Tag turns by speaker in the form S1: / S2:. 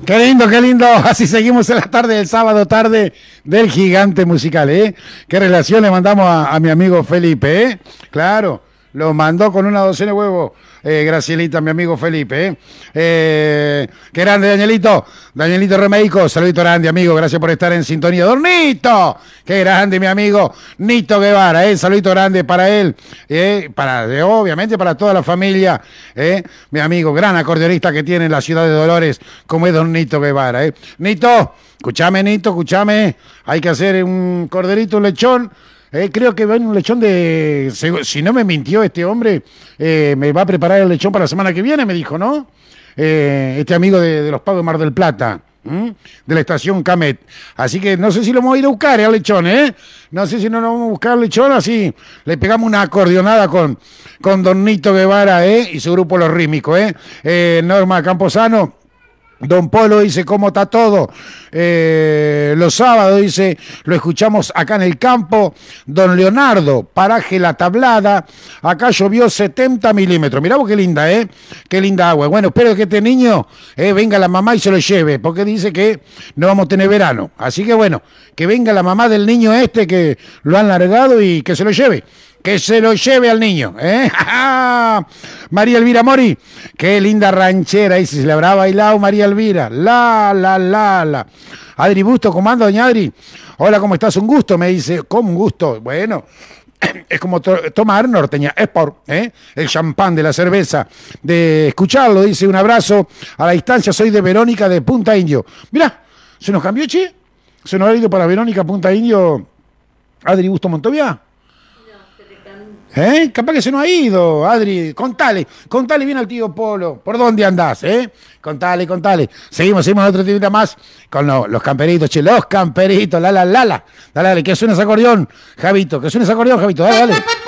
S1: Qué lindo. Así seguimos en la tarde del sábado, tarde del gigante musical, ¿eh? Qué relación le mandamos a mi amigo Felipe, ¿eh? Claro, lo mandó con una docena de huevos, Gracielita, mi amigo Felipe, ¿eh? Qué grande, Danielito. Danielito Remeico, saludito grande, amigo. Gracias por estar en sintonía. Don Nito, qué grande, mi amigo Nito Guevara, saludito grande para él, obviamente para toda la familia, mi amigo, gran acordeonista que tiene en la ciudad de Dolores, como es don Nito Guevara, Nito, escúchame, hay que hacer un corderito, un lechón. Creo que va a un lechón si no me mintió este hombre, me va a preparar el lechón para la semana que viene, me dijo, ¿no? Este amigo de los Pagos de Mar del Plata, de la estación Camet. Así que no sé si lo vamos a ir a buscar al lechón, no sé si no lo vamos a buscar al lechón, así le pegamos una acordeonada con don Nito Guevara, y su grupo Los Rítmicos, Norma Camposano. Don Polo dice, ¿cómo está todo? Los sábados, dice, lo escuchamos acá en el campo. Don Leonardo, paraje La Tablada, acá llovió 70 milímetros. Mirá vos qué linda, qué linda agua. Bueno, espero que este niño venga la mamá y se lo lleve, porque dice que no vamos a tener verano. Así que bueno, que venga la mamá del niño que lo han largado y que se lo lleve. Que se lo lleve al niño, María Elvira Mori, qué linda ranchera, y se le habrá bailado María Elvira, la. Adri Busto, ¿cómo anda, doña Adri? Hola, ¿cómo estás? Un gusto, me dice, ¿cómo un gusto? Bueno, es como tomar norteña, es por el champán de la cerveza, de escucharlo, dice, un abrazo a la distancia, soy de Verónica de Punta Indio. Mirá, ¿se nos cambió, che? ¿Se nos ha ido para Verónica, Punta Indio, Adri Busto Montovia? Capaz que se nos ha ido, Adri. Contale bien al tío Polo. ¿Por dónde andás, Contale. Seguimos otro timita más con los camperitos, los camperitos, la. Dale, que suene ese acordeón, Javito, dale.